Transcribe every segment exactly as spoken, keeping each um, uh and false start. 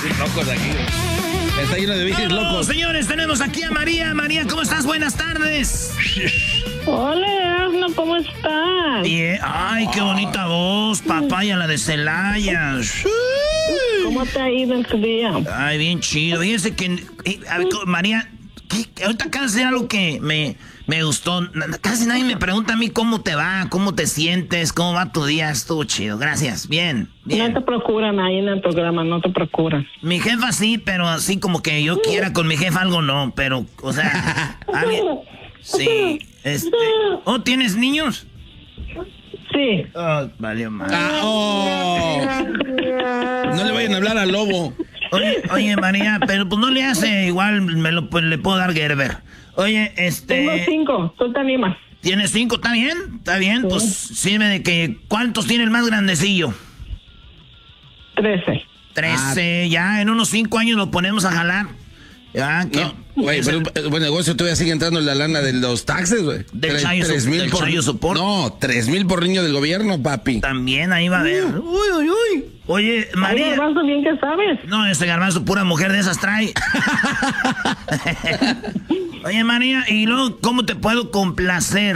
locos aquí. Está lleno de bichos locos. Señores, tenemos aquí a María. María, ¿cómo estás? Buenas tardes. Hola, Asno, ¿cómo estás? Bien. Ay, qué bonita voz, papaya, la de Celaya. ¿Cómo te ha ido en tu día? Ay, bien chido. Fíjense que, eh, a ver, María, ¿qué? Ahorita acabas de hacer algo que me, me gustó. Casi nadie me pregunta a mí cómo te va, cómo te sientes, cómo va tu día. Estuvo chido. Gracias. Bien, bien. No te procuran ahí en el programa, no te procuran. Mi jefa sí, pero así como que yo quiera con mi jefa algo no. Pero, o sea, alguien... Sí, este... ¿Oh, tienes niños? Sí. Oh, valió mal. Ah, oh. No le vayan a hablar al lobo. Oye, oye, María, pero pues no le hace igual, me lo pues, le puedo dar Gerber. Oye, este... Tengo cinco, tú te animas. ¿Tienes cinco? ¿Está bien? ¿Está bien? Sí. Pues sirve de que... ¿Cuántos tiene el más grandecillo? Trece. Trece, ah. Ya en unos cinco años lo ponemos a jalar. Ya, que... No, güey, pero el buen negocio todavía sigue entrando en la lana de los taxes, güey. Del chayo, tres mil por chayo support. No, tres mil por niño del gobierno, papi. También ahí va a haber. Uy, uy, uy. Oye, María. Ay, Garbanzo, bien que sabes. No, ese Garbanzo, pura mujer de esas trae. Oye, María, y luego, ¿cómo te puedo complacer?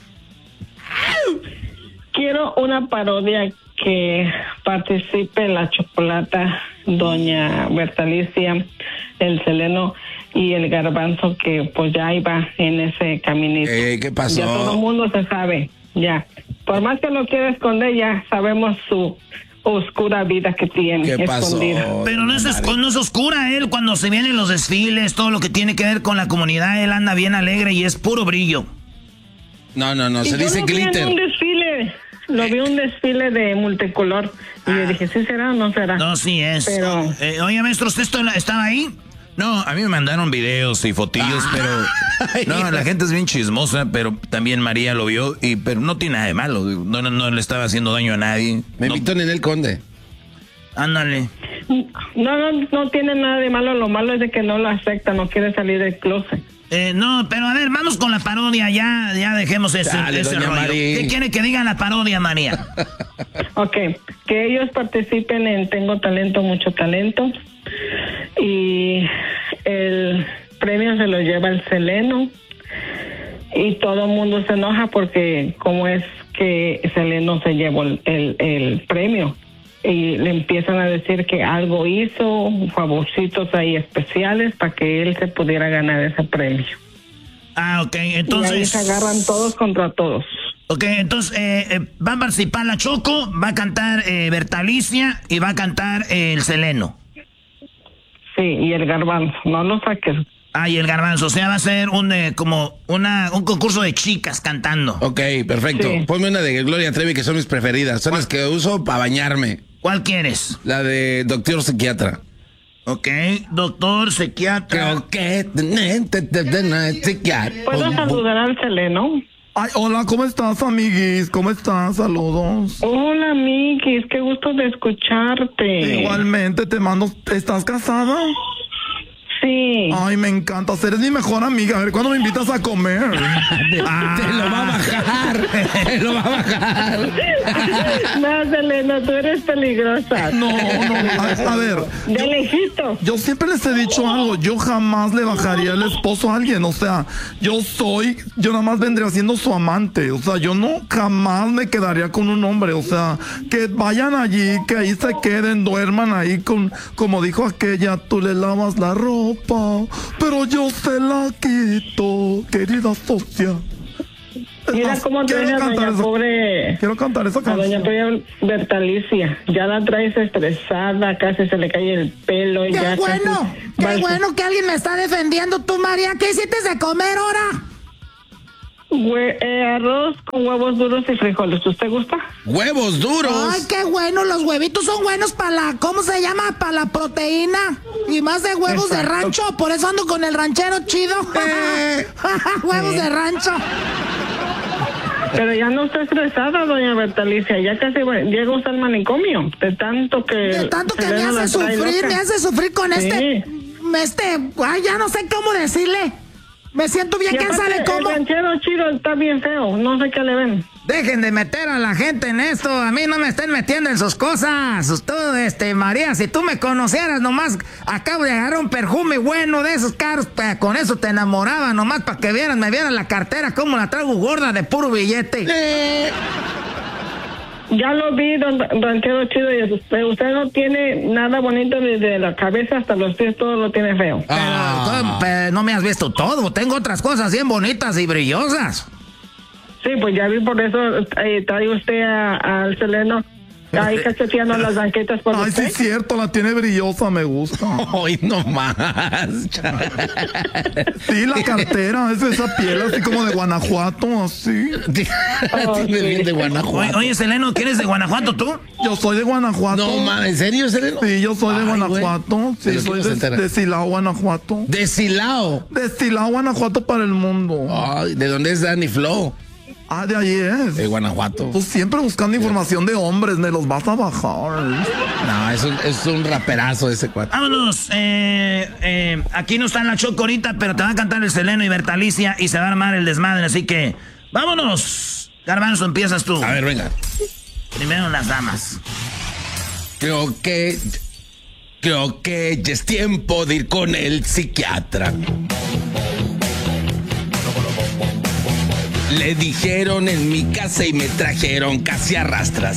Quiero una parodia que participe la Chocolata, Doña Bertalicia, el Seleno y el Garbanzo, que pues ya iba en ese caminito. Eh, ¿Qué pasó? Ya todo el mundo se sabe, ya. Por más que lo quiera esconder, ya sabemos su oscura vida que tiene. ¿Qué pasó? Escondida. Pero no es, no es oscura él, cuando se vienen los desfiles, todo lo que tiene que ver con la comunidad, él anda bien alegre y es puro brillo. No, no, no, se dice glitter. Un desfile. Lo vi un desfile de multicolor y ah. le dije, ¿sí será o no será? No, sí es. Pero... Eh, oye, maestro, ¿usted estaba ahí? No, a mí me mandaron videos y fotillos, ah. pero... No, la gente es bien chismosa, pero también María lo vio, y pero no tiene nada de malo. No, no, no le estaba haciendo daño a nadie. Me no. invitó Ninel Conde. Ándale. No, no, no tiene nada de malo. Lo malo es de que no lo acepta, no quiere salir del closet. Eh, no, pero a ver, vamos con la parodia, ya, ya dejemos ese, Dale, ese rollo. María. ¿Qué quiere que diga la parodia, María? Ok, que ellos participen en Tengo Talento, Mucho Talento, y el premio se lo lleva el Seleno, y todo el mundo se enoja porque como es que Seleno se llevó el, el, el premio. Y le empiezan a decir que algo hizo, favorcitos ahí especiales para que él se pudiera ganar ese premio. Ah, ok, entonces... Y ahí se agarran todos contra todos. Ok, entonces eh, eh, va a participar la Choco, va a cantar eh, Bertalicia y va a cantar eh, el Seleno. Sí, y el Garbanzo, no lo saques. Ah, y el Garbanzo, o sea, va a ser un eh, como una un concurso de chicas cantando. Ok, perfecto. Sí. Ponme una de Gloria Trevi, que son mis preferidas. Son las que uso para bañarme. ¿Cuál quieres? La de Doctor Psiquiatra. Ok, doctor psiquiatra. Creo que... ¿Puedo saludar al Seleno? Ay, hola, ¿cómo estás, amiguis? ¿Cómo estás? Saludos. Hola, amiguis, qué gusto de escucharte. Igualmente, te mando... ¿Estás casada? Sí. Ay, me encanta. Eres mi mejor amiga. A ver, ¿cuándo me invitas a comer? te, ah. te lo va a bajar. Te lo va a bajar. No, Selena, tú eres peligrosa. No, no. A, a ver. De yo, lejito. Yo siempre les he dicho algo. Yo jamás le bajaría el esposo a alguien. O sea, yo soy... Yo nada más vendría siendo su amante. O sea, yo no jamás me quedaría con un hombre. O sea, que vayan allí, que ahí se queden, duerman ahí con... Como dijo aquella, tú le lavas la ropa, pero yo se la quito, querida socia. Mira más, cómo traes a doña esa, pobre... Quiero cantar esa canción. A doña Bertalicia. Ya la traes estresada, casi se le cae el pelo. ¡Qué ya bueno! ¡Qué casi... bueno que alguien me está defendiendo! Tú, María, ¿qué hiciste de comer ahora? Hue eh, arroz con huevos duros y frijoles. ¿Usted gusta? ¡Huevos duros! ¡Ay, qué bueno! Los huevitos son buenos para la... ¿Cómo se llama? Para la proteína. Y más de huevos Exacto. de rancho. Por eso ando con el ranchero chido. Eh. ¡Huevos eh. de rancho! Pero ya no está estresada, doña Bertalicia. Ya casi llega usted al manicomio. De tanto que... De tanto que me hace sufrir, loca. me hace sufrir con sí. este... Este... Ay, ya no sé cómo decirle. Me siento bien Y cansada aparte, de cómo... el ranchero chido está bien feo, no sé qué le ven. Dejen de meter a la gente en esto. A mí no me estén metiendo en sus cosas. Tú, este, María, si tú me conocieras, nomás acabo de agarrar un perfume bueno de esos caros. Pa, con eso te enamoraba, nomás para que vieran, me vieran la cartera, como la traigo gorda de puro billete. Eh, Ya lo vi, don ranchero chido, y usted, usted no tiene nada bonito desde la cabeza hasta los pies, todo lo tiene feo. Pero, tú, pero no me has visto todo. Tengo otras cosas bien bonitas y brillosas. Sí, pues ya vi, por eso eh, trae usted al Seleno ahí cacheteando las banquetas por Ay, sí usted. es cierto, la tiene brillosa, me gusta. Hoy no más. Sí, la cartera, es esa piel así como de Guanajuato, así. Tiene bien de Oye, Guanajuato. oye, Seleno, ¿quién eres de Guanajuato tú? Yo soy de Guanajuato. No mames, ¿en serio, Sereno? Sí, yo soy de Ay, Guanajuato. güey. Sí, ¿De soy qué se de, entera? de Silao, Guanajuato. De Silao. De Silao, Guanajuato para el mundo. Ay, ¿de dónde es Danny Flow? Ah, de ahí es. De Guanajuato. Tú siempre buscando información de hombres, me los vas a bajar. No, es un, es un raperazo ese cuate. Vámonos. Eh, eh, aquí no está en la Choco ahorita, pero te va a cantar el Seleno y Bertalicia y se va a armar el desmadre. Así que, vámonos. Garbanzo, empiezas tú. A ver, venga. Primero las damas. Creo que... Creo que ya es tiempo de ir con el psiquiatra. Le dijeron en mi casa y me trajeron casi a rastras.